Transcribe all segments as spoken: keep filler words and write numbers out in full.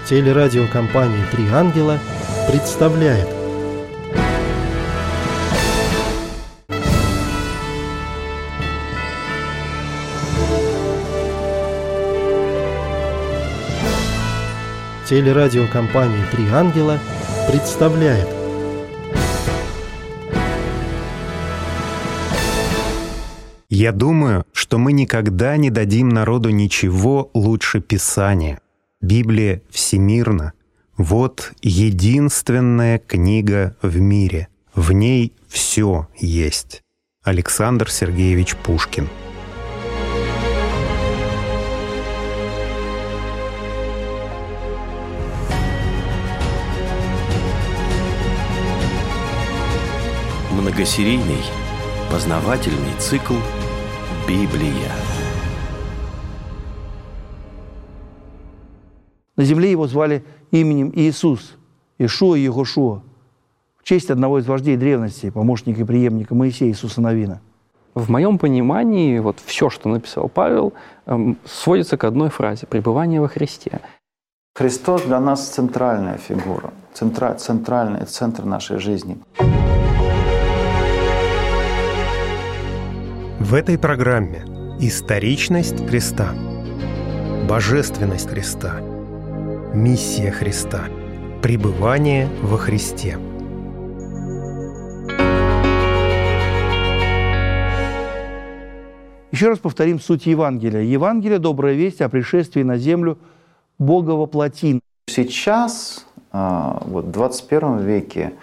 Телерадиокомпания «Три ангела» представляет. Телерадиокомпания «Три ангела» представляет. Я думаю, что мы никогда не дадим народу ничего лучше Писания. Библия всемирна. Вот единственная книга в мире. В ней все есть. Александр Сергеевич Пушкин. Многосерийный познавательный цикл «Библия». На земле его звали именем Иисус, Иешуа Йехошуа, в честь одного из вождей древности, помощника и преемника Моисея Иисуса Навина. В моем понимании, вот все, что написал Павел, эм, сводится к одной фразе – пребывание во Христе. Христос для нас центральная фигура, центра, центральный центр нашей жизни. В этой программе историчность Христа, божественность Христа, миссия Христа, пребывание во Христе. Еще раз повторим суть Евангелия. Евангелие – добрая весть о пришествии на землю Бога во плоти. Сейчас, вот, в двадцать первом веке,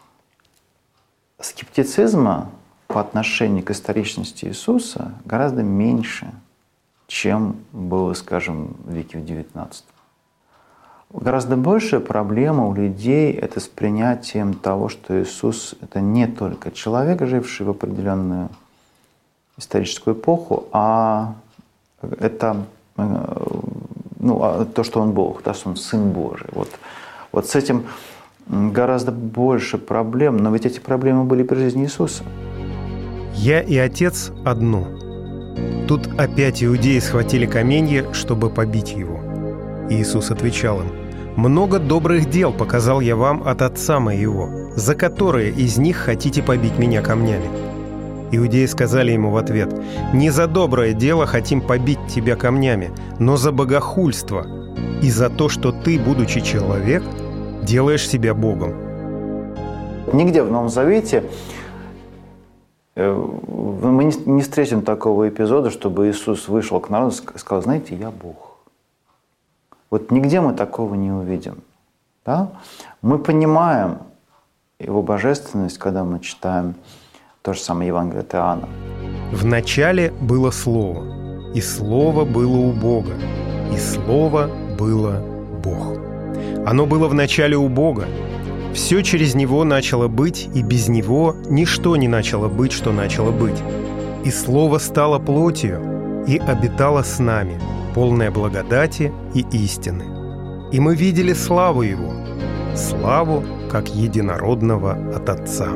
скептицизма по отношению к историчности Иисуса гораздо меньше, чем было, скажем, в веке в девятнадцатом. Гораздо большая проблема у людей – это с принятием того, что Иисус – это не только человек, живший в определенную историческую эпоху, а это ну, то, что Он Бог, то, что Он Сын Божий. Вот, вот с этим гораздо больше проблем, но ведь эти проблемы были при жизни Иисуса. «Я и Отец одно». Тут опять иудеи схватили каменья, чтобы побить его. Иисус отвечал им: «Много добрых дел показал я вам от Отца моего, за которые из них хотите побить меня камнями?» Иудеи сказали ему в ответ: «Не за доброе дело хотим побить тебя камнями, но за богохульство и за то, что ты, будучи человек, делаешь себя Богом». Нигде в Новом Завете мы не встретим такого эпизода, чтобы Иисус вышел к народу и сказал: «Знаете, я Бог». Вот нигде мы такого не увидим. Да? Мы понимаем Его божественность, когда мы читаем то же самое Евангелие от Иоанна. «В начале было Слово, и Слово было у Бога, и Слово было Бог. Оно было в начале у Бога. Все через Него начало быть, и без Него ничто не начало быть, что начало быть. И Слово стало плотью и обитало с нами, полное благодати и истины. И мы видели славу Его, славу, как единородного от Отца.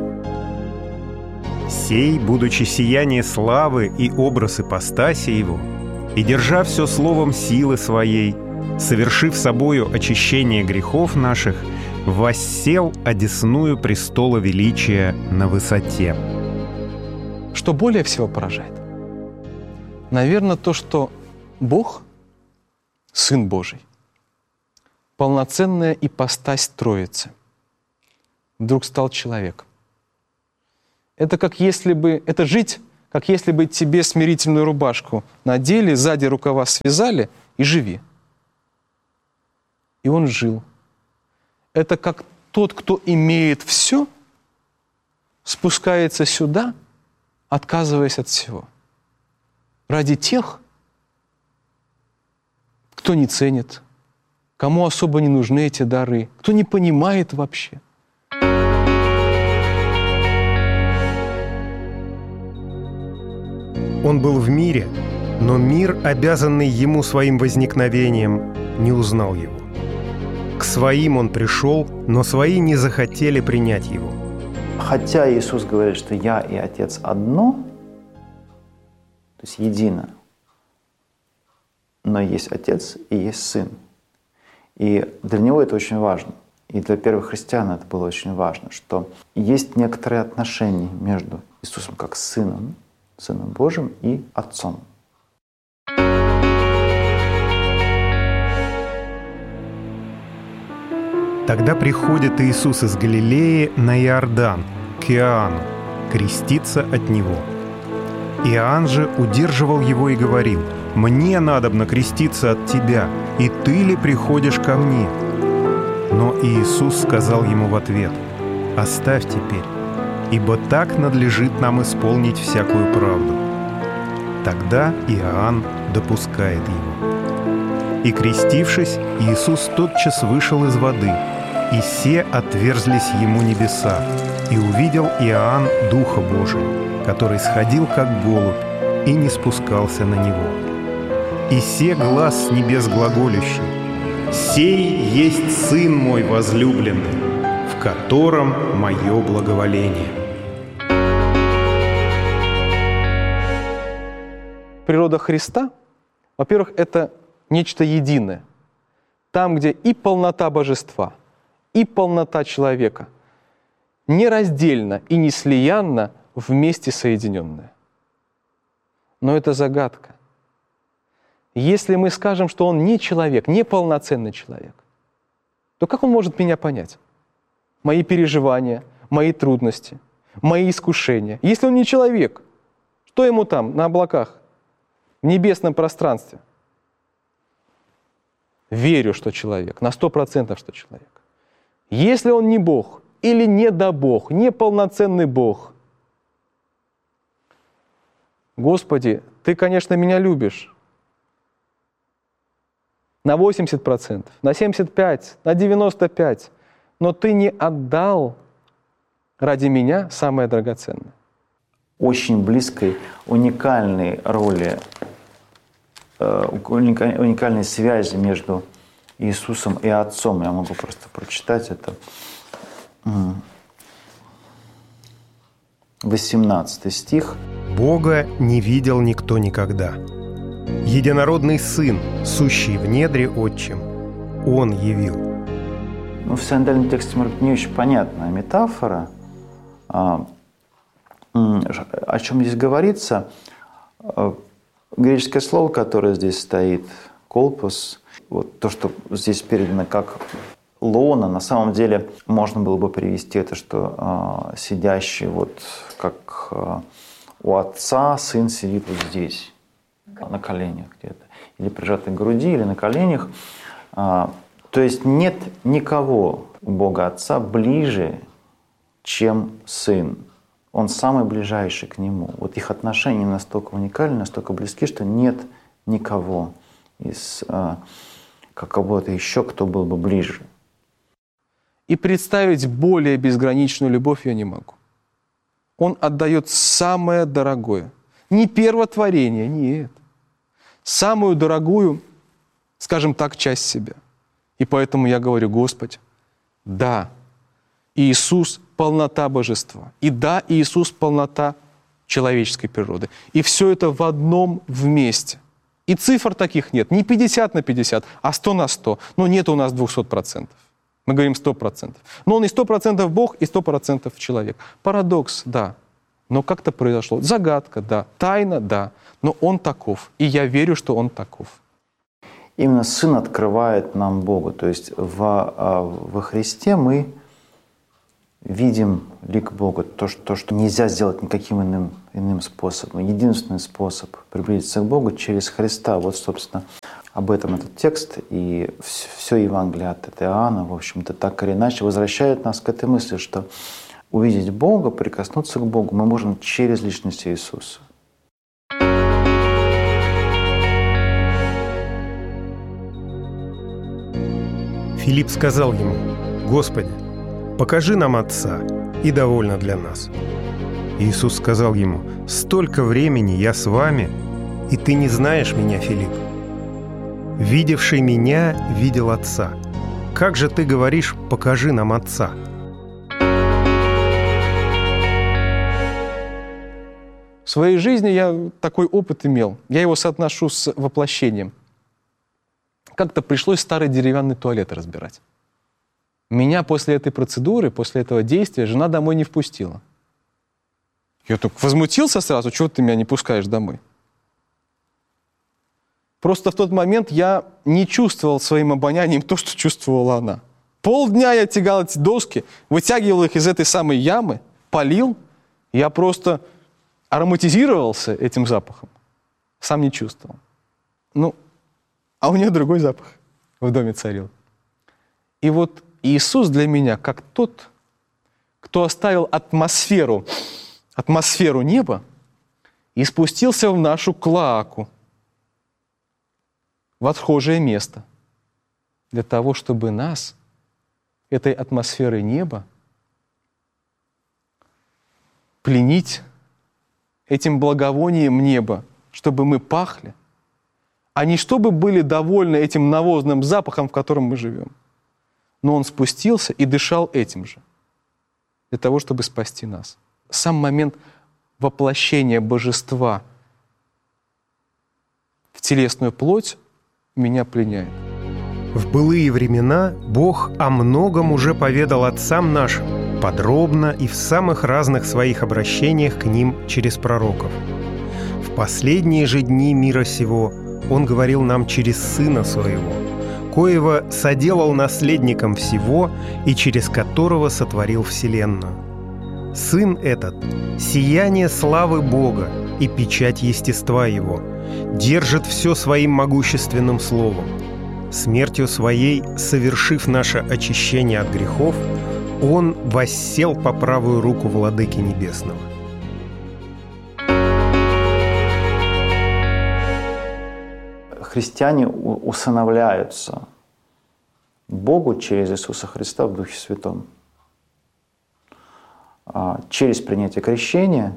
Сей, будучи сияние славы и образ ипостаси Его, и держа все словом силы Своей, совершив собою очищение грехов наших, воссел одесную престола величия на высоте». Что более всего поражает? Наверное, то, что Бог, Сын Божий, полноценная ипостась Троицы, вдруг стал человеком. Это как если бы, это жить, как если бы тебе смирительную рубашку надели, сзади рукава связали и живи. И он жил. Это как тот, кто имеет все, спускается сюда, отказываясь от всего. Ради тех, кто не ценит, кому особо не нужны эти дары, кто не понимает вообще. Он был в мире, но мир, обязанный Ему своим возникновением, не узнал Его. К своим Он пришел, но свои не захотели принять Его. Хотя Иисус говорит, что «Я и Отец одно», то есть едино, но есть Отец и есть Сын. И для него это очень важно. И для первых христиан это было очень важно, что есть некоторые отношения между Иисусом как Сыном, Сыном Божьим и Отцом. Тогда приходит Иисус из Галилеи на Иордан, к Иоанну, креститься от Него. Иоанн же удерживал его и говорил: «Мне надобно креститься от Тебя, и Ты ли приходишь ко мне?» Но Иисус сказал ему в ответ: «Оставь теперь, ибо так надлежит нам исполнить всякую правду». Тогда Иоанн допускает его. И, крестившись, Иисус тотчас вышел из воды, и се отверзлись ему небеса, и увидел Иоанн Духа Божия, который сходил как голубь и не спускался на него. И се глас с небес глаголющий: «Сей есть Сын мой возлюбленный, в котором мое благоволение». Природа Христа, во-первых, это нечто единое. Там, где и полнота божества, и полнота человека нераздельно и неслиянно вместе соединенная. Но это загадка. Если мы скажем, что он не человек, не полноценный человек, то как он может меня понять? Мои переживания, мои трудности, мои искушения. Если он не человек, что ему там, на облаках, в небесном пространстве? Верю, что человек, на сто процентов, что человек. Если он не Бог или не да Бог, не полноценный Бог, Господи, Ты, конечно, меня любишь на восемьдесят процентов, на семьдесят пять процентов, на девяносто пять процентов, но Ты не отдал ради меня самое драгоценное. Очень близкой, уникальной роли, уникальной связи между Иисусом и Отцом. Я могу просто прочитать это. восемнадцатый стих. «Бога не видел никто никогда. Единородный Сын, сущий в недре Отчим, Он явил». Ну, в синодальном тексте, может быть, не очень понятная метафора. О чем здесь говорится? Греческое слово, которое здесь стоит, колпос, вот то, что здесь передано как лона, на самом деле можно было бы привести это, что э, сидящий вот как э, у отца сын сидит вот здесь, на коленях где-то, или прижатый к груди, или на коленях. Э, то есть нет никого у Бога Отца ближе, чем Сын. Он самый ближайший к Нему. Вот их отношения настолько уникальны, настолько близки, что нет никого из э, кого-то еще, кто был бы ближе. И представить более безграничную любовь я не могу. Он отдает самое дорогое. Не первотворение, нет. Самую дорогую, скажем так, часть себя. И поэтому я говорю: Господи, да, Иисус — полнота божества. И да, Иисус — полнота человеческой природы. И все это в одном вместе. И цифр таких нет. Не пятьдесят на пятьдесят, а сто на сто. Но нет у нас двухсот процентов. Мы говорим сто процентов. Но он и сто процентов Бог, и сто процентов человек. Парадокс, да. Но как-то произошло. Загадка, да. Тайна, да. Но он таков. И я верю, что он таков. Именно Сын открывает нам Бога. То есть во, во Христе мы видим лик Бога. То что, то, что нельзя сделать никаким иным, иным способом. Единственный способ приблизиться к Богу — через Христа. Вот, собственно, об этом этот текст. И все Евангелие от Иоанна, в общем-то, так или иначе возвращает нас к этой мысли, что увидеть Бога, прикоснуться к Богу мы можем через личность Иисуса. Филипп сказал ему: «Господи, покажи нам Отца, и довольно для нас». Иисус сказал ему: «Столько времени я с вами, и ты не знаешь меня, Филипп. Видевший меня видел Отца. Как же ты говоришь: покажи нам Отца?» В своей жизни я такой опыт имел. Я его соотношу с воплощением. как-то пришлось старый деревянный туалет разбирать. Меня после этой процедуры, после этого действия жена домой не впустила. Я так возмутился сразу, чего ты меня не пускаешь домой? Просто в тот момент я не чувствовал своим обонянием то, что чувствовала она. Полдня я тягал эти доски, вытягивал их из этой самой ямы, полил. Я просто ароматизировался этим запахом. Сам не чувствовал. Ну, а у нее другой запах в доме царил. И вот Иисус для меня как тот, кто оставил атмосферу, атмосферу неба и спустился в нашу клоаку, в отхожее место, для того, чтобы нас, этой атмосферой неба, пленить этим благовонием неба, чтобы мы пахли, а не чтобы были довольны этим навозным запахом, в котором мы живем. Но Он спустился и дышал этим же, для того, чтобы спасти нас. Сам момент воплощения божества в телесную плоть меня пленяет. В былые времена Бог о многом уже поведал отцам нашим, подробно и в самых разных своих обращениях к ним через пророков. В последние же дни мира сего Он говорил нам через Сына Своего, коего соделал наследником всего и через которого сотворил вселенную. Сын этот – сияние славы Бога и печать естества Его, держит все своим могущественным словом. Смертью Своей, совершив наше очищение от грехов, Он воссел по правую руку Владыки Небесного. Христиане усыновляются Богу через Иисуса Христа в Духе Святом. Через принятие крещения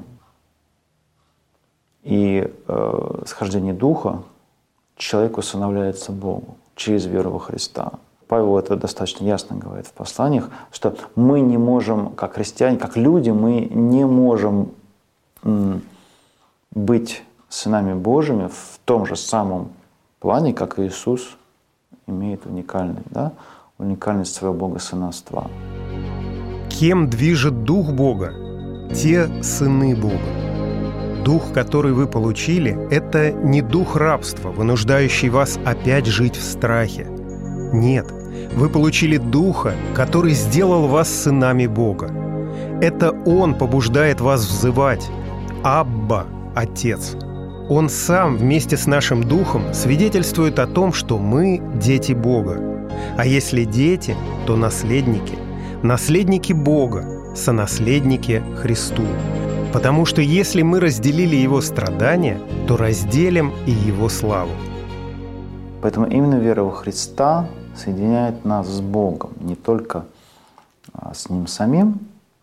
и э, схождение Духа человек усыновляется Богу через веру во Христа. Павел это достаточно ясно говорит в посланиях, что мы не можем, как христиане, как люди, мы не можем м, быть сынами Божьими в том же самом плане, как Иисус имеет уникальность, да? уникальность своего богосыновства. Кем движет Дух Бога? Те сыны Бога. Дух, который вы получили, это не дух рабства, вынуждающий вас опять жить в страхе. Нет, вы получили Духа, который сделал вас сынами Бога. Это Он побуждает вас взывать «Абба, Отец». Он сам вместе с нашим Духом свидетельствует о том, что мы дети Бога. А если дети, то наследники. Наследники Бога, сонаследники Христу. Потому что если мы разделили Его страдания, то разделим и Его славу. Поэтому именно вера во Христа соединяет нас с Богом, не только с Ним самим,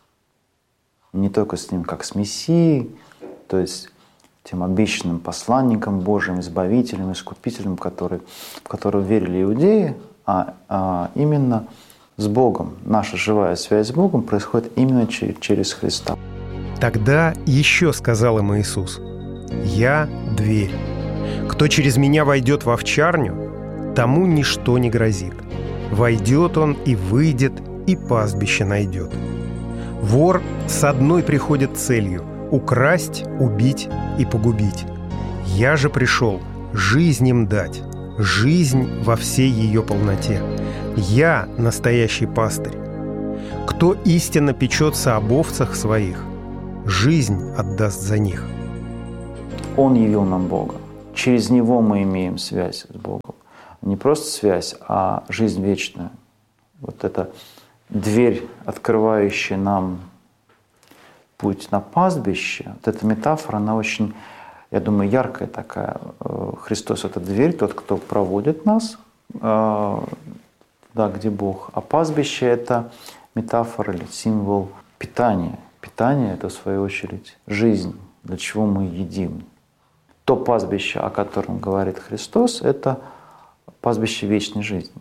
не только с Ним как с Мессией, то есть тем обещанным посланником Божьим, избавителем, искупителем, который, в которого верили иудеи, а, а именно с Богом. Наша живая связь с Богом происходит именно через, через Христа. Тогда еще сказал им Иисус: «Я – дверь. Кто через Меня войдет в овчарню, тому ничто не грозит. Войдет он и выйдет, и пастбище найдет. Вор с одной приходит целью – украсть, убить и погубить. Я же пришел жизнь им дать, жизнь во всей ее полноте. Я – настоящий пастырь. Кто истинно печется об овцах своих, жизнь отдаст за них». Он явил нам Бога. Через Него мы имеем связь с Богом. Не просто связь, а жизнь вечную. Вот эта дверь, открывающая нам путь на пастбище, вот эта метафора, она очень, я думаю, яркая такая. Христос – это дверь, тот, кто проводит нас туда, где Бог. А пастбище – это метафора или символ питания. Питание – это, в свою очередь, жизнь, для чего мы едим. То пастбище, о котором говорит Христос, это пастбище вечной жизни.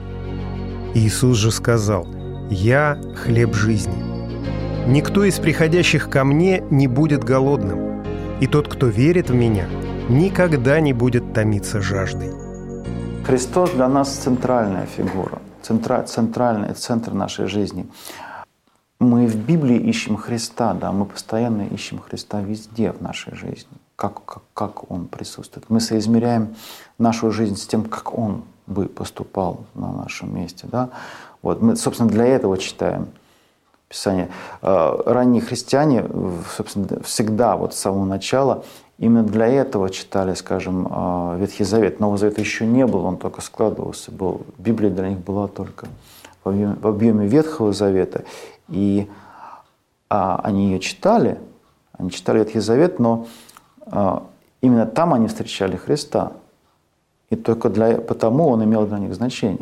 Иисус же сказал: «Я – хлеб жизни. Никто из приходящих ко Мне не будет голодным, и тот, кто верит в Меня, никогда не будет томиться жаждой». Христос для нас центральная фигура, центра, центральный центр нашей жизни. Мы в Библии ищем Христа, да, мы постоянно ищем Христа везде в нашей жизни, как, как, как Он присутствует. Мы соизмеряем нашу жизнь с тем, как Он бы поступал на нашем месте. Да? Вот, мы, собственно, для этого читаем Писание. Ранние христиане, собственно, всегда вот с самого начала именно для этого читали, скажем, Ветхий Завет. Нового Завета еще не было, он только складывался. Был. Библия для них была только в объеме, в объеме Ветхого Завета. И а, они ее читали, они читали Ветхий Завет, но а, именно там они встречали Христа. И только для, потому он имел для них значение.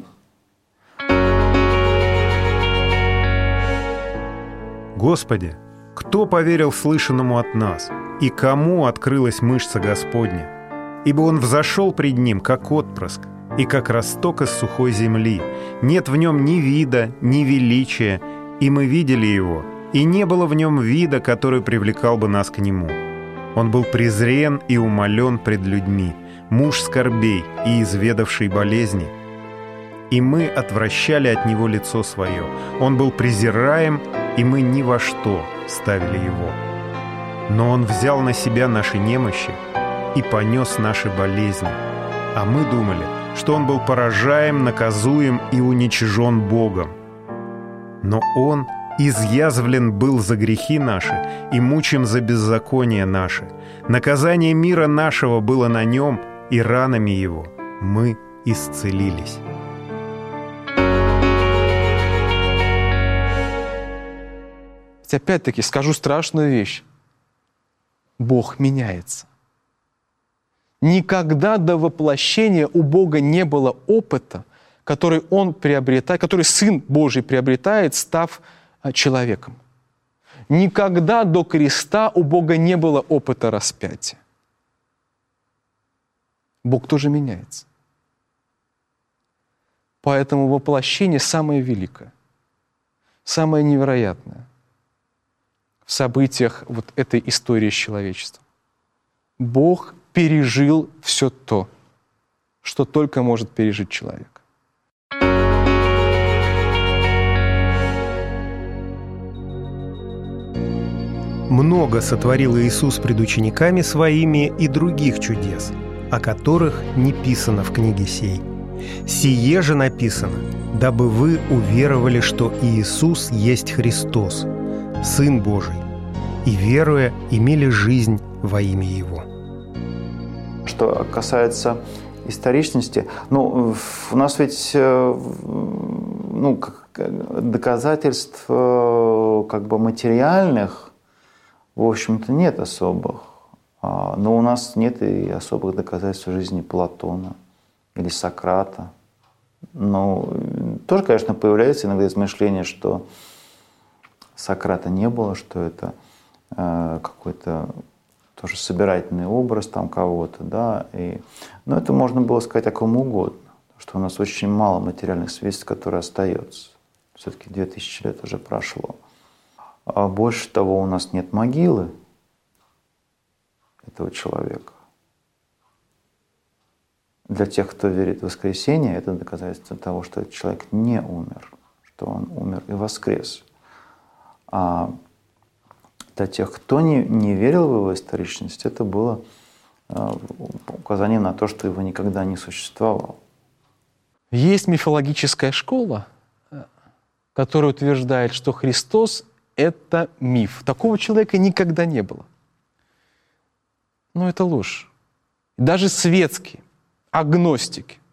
Господи, кто поверил слышанному от нас, и кому открылась мышца Господня? Ибо Он взошел пред Ним, как отпрыск, и как росток из сухой земли. Нет в Нем ни вида, ни величия, и мы видели Его, и не было в Нем вида, который привлекал бы нас к Нему. Он был презрен и умолен пред людьми, муж скорбей и изведавший болезни. И мы отвращали от Него лицо свое. Он был презираем, и мы ни во что ставили Его. Но Он взял на себя наши немощи и понес наши болезни. А мы думали, что Он был поражаем, наказуем и уничижен Богом. Но Он изъязвлен был за грехи наши и мучим за беззаконие наши. Наказание мира нашего было на Нем, и ранами Его мы исцелились. Опять-таки скажу страшную вещь. Бог меняется. Никогда до воплощения у Бога не было опыта, который Он приобретает, который Сын Божий приобретает, став человеком. Никогда до креста у Бога не было опыта распятия. Бог тоже меняется. Поэтому воплощение самое великое, самое невероятное в событиях вот этой истории с человечеством. Бог пережил все то, что только может пережить человек. Много сотворил Иисус пред учениками Своими и других чудес, о которых не писано в книге сей. Сие же написано, дабы вы уверовали, что Иисус есть Христос, Сын Божий, и, веруя, имели жизнь во имя Его. Что касается историчности, ну, у нас ведь ну, доказательств как бы материальных, в общем-то, нет особых. Но у нас нет и особых доказательств жизни Платона или Сократа. Но тоже, конечно, появляется иногда измышление, что Сократа не было, что это э, какой-то тоже собирательный образ там кого-то, да. И, но это можно было сказать о ком угодно, потому что у нас очень мало материальных свидетельств, которые остаются. Все-таки две тысячи лет уже прошло. А больше того, у нас нет могилы этого человека. Для тех, кто верит в воскресение, это доказательство того, что этот человек не умер, что он умер и воскрес. А для тех, кто не, не верил в его историчность, это было указание на то, что его никогда не существовало. Есть мифологическая школа, которая утверждает, что Христос — это миф. Такого человека никогда не было. Но это ложь. Даже светские, агностики,